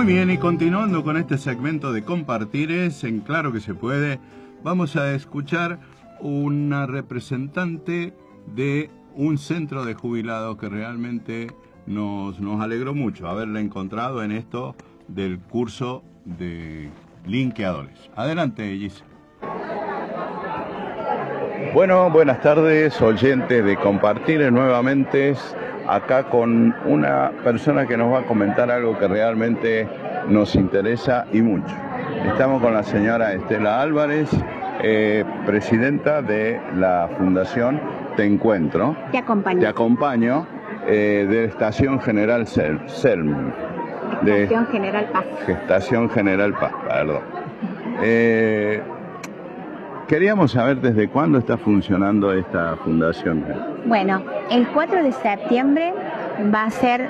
bien, y continuando con este segmento de compartires en Claro que se puede, vamos a escuchar una representante de un centro de jubilados que realmente nos alegró mucho haberla encontrado en esto del curso de linkeadores. Adelante, Gis. Bueno, buenas tardes, oyentes de Compartires, nuevamente acá con una persona que nos va a comentar algo que realmente nos interesa y mucho. Estamos con la señora Estela Álvarez, presidenta de la Fundación Te Encuentro. Te acompaño. Te acompaño, de Estación General Selm. Estación General Paz. Estación General Paz, perdón. Queríamos saber desde cuándo está funcionando esta fundación. Bueno, el 4 de septiembre va a ser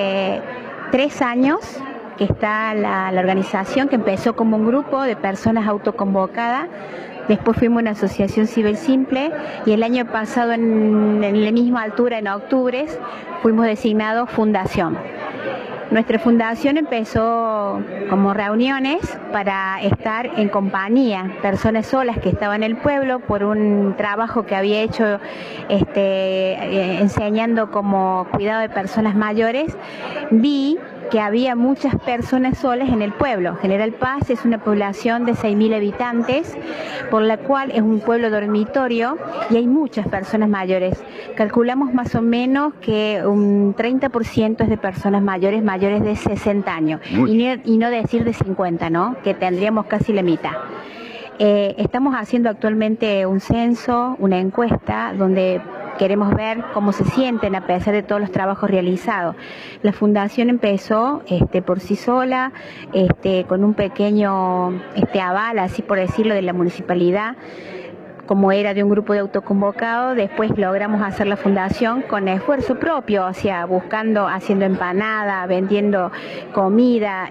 3 años que está la organización, que empezó como un grupo de personas autoconvocadas. Después fuimos una asociación civil simple y el año pasado, en la misma altura, en octubre, fuimos designados fundación. Nuestra fundación empezó como reuniones para estar en compañía, personas solas que estaban en el pueblo por un trabajo que había hecho enseñando como cuidado de personas mayores. Vi que había muchas personas solas en el pueblo. General Paz es una población de 6.000 habitantes, por la cual es un pueblo dormitorio y hay muchas personas mayores. Calculamos más o menos que un 30% es de personas mayores de 60 años, y no decir de 50, ¿no? Que tendríamos casi la mitad. Estamos haciendo actualmente un censo, una encuesta, donde queremos ver cómo se sienten a pesar de todos los trabajos realizados. La fundación empezó por sí sola, con un pequeño aval, así por decirlo, de la municipalidad, como era de un grupo de autoconvocados. Después logramos hacer la fundación con esfuerzo propio, o sea, buscando, haciendo empanada, vendiendo comida,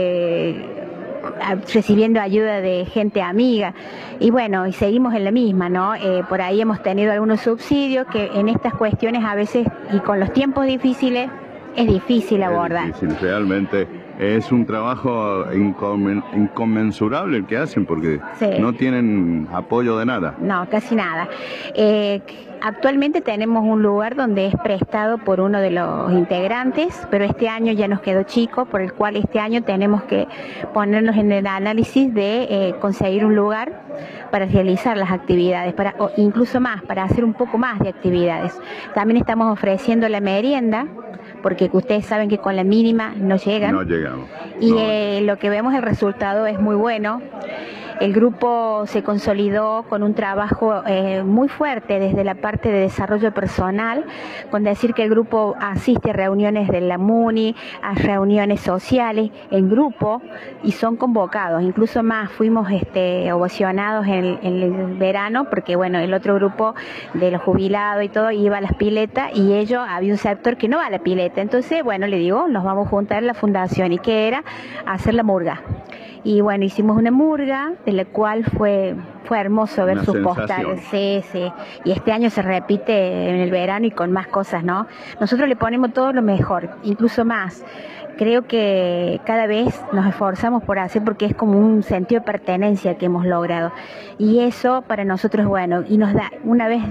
recibiendo ayuda de gente amiga, y bueno, y seguimos en la misma, ¿no? Por ahí hemos tenido algunos subsidios que en estas cuestiones a veces, y con los tiempos difíciles, es difícil abordar. Es difícil, realmente es un trabajo inconmensurable el que hacen, porque sí, no tienen apoyo de nada. No, casi nada. Actualmente tenemos un lugar donde es prestado por uno de los integrantes, pero este año ya nos quedó chico, por el cual este año tenemos que ponernos en el análisis de conseguir un lugar para realizar las actividades, o incluso más, para hacer un poco más de actividades. También estamos ofreciendo la merienda, porque ustedes saben que con la mínima no llegan. No llegamos. Y lo que vemos, el resultado es muy bueno. El grupo se consolidó con un trabajo muy fuerte desde la parte de desarrollo personal, con decir que el grupo asiste a reuniones de la MUNI, a reuniones sociales en grupo, y son convocados. Incluso más, fuimos ovacionados en el verano, porque bueno, el otro grupo de los jubilados y todo iba a las piletas, y ellos, había un sector que no va a la pileta. Entonces, bueno, le digo, nos vamos a juntar en la fundación, y que era hacer la murga. Y bueno, hicimos una murga, de la cual fue hermoso ver sus postales. Sí, sí. Y este año se repite en el verano y con más cosas, ¿no? Nosotros le ponemos todo lo mejor, incluso más. Creo que cada vez nos esforzamos por hacer, porque es como un sentido de pertenencia que hemos logrado. Y eso para nosotros es bueno, y nos da, una vez